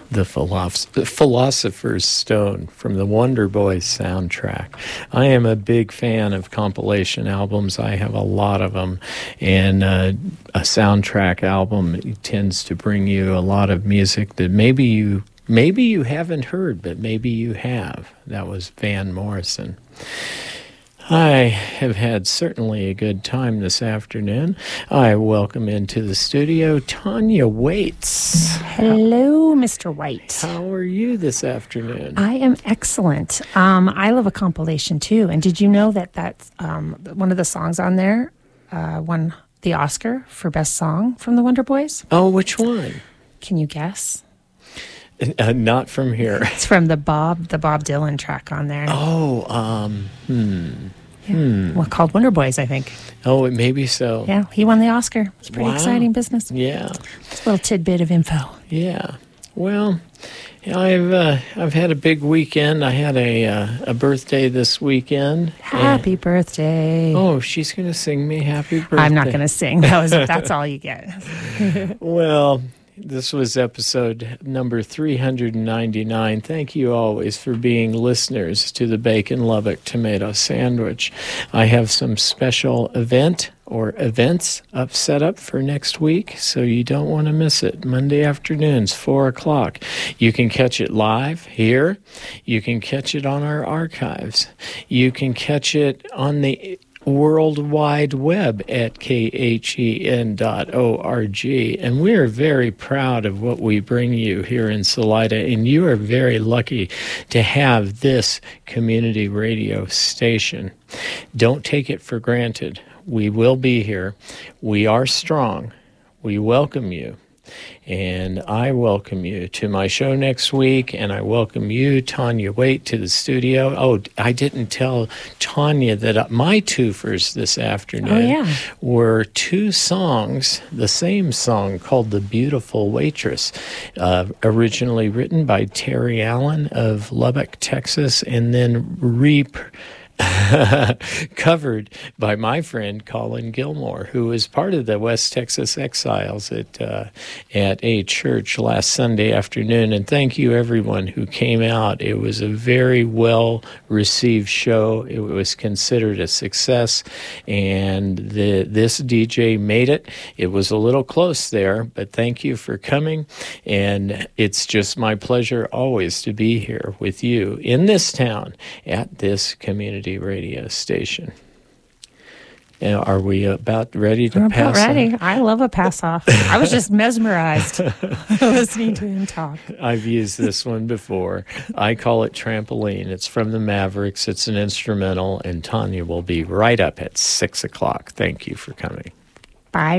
The Philosopher's Stone from the Wonder Boys soundtrack. I am a big fan of compilation albums. I have a lot of them. And a soundtrack album tends to bring you a lot of music that maybe you haven't heard, but maybe you have. That was Van Morrison. I have had certainly a good time this afternoon. I welcome into the studio Tanya Waits. Hello, Mr. White. How are you this afternoon? I am excellent. I love a compilation too. And did you know that that's one of the songs on there won the Oscar for Best Song from the Wonder Boys? Oh, which one? Can you guess? Not from here. It's from the Bob Dylan track on there. Oh, Well, called Wonder Boys, I think. Oh, maybe so. Yeah, he won the Oscar. It's pretty exciting business. Yeah. Just a little tidbit of info. Yeah. Well, I've had a big weekend. I had a birthday this weekend. Happy birthday. Oh, she's going to sing me happy birthday. I'm not going to sing. That's all you get. Well, this was episode number 399. Thank you always for being listeners to the Bacon Lubbock Tomato Sandwich. I have some special events set up for next week, so you don't want to miss it. Monday afternoons, 4 o'clock. You can catch it live here. You can catch it on our archives. You can catch it on the World Wide Web at khen.org. And we are very proud of what we bring you here in Salida, and you are very lucky to have this community radio station. Don't take it for granted. We will be here. We are strong. We welcome you. And I welcome you to my show next week, and I welcome you, Tanya Waite, to the studio. Oh, I didn't tell Tanya that my twofers this afternoon were two songs, the same song called The Beautiful Waitress, originally written by Terry Allen of Lubbock, Texas, and then covered by my friend Colin Gilmore, who was part of the West Texas Exiles at a church last Sunday afternoon. And thank you, everyone who came out. It was a very well-received show. It was considered a success, and this DJ made it. It was a little close there, but thank you for coming, and it's just my pleasure always to be here with you in this town at this community radio station. Are we about ready to pass off? Ready. I love a pass off. I was just mesmerized listening to him talk. I've used this one before. I call it Trampoline. It's from the Mavericks. It's an instrumental, and Tanya will be right up at 6 o'clock. Thank you for coming. Bye.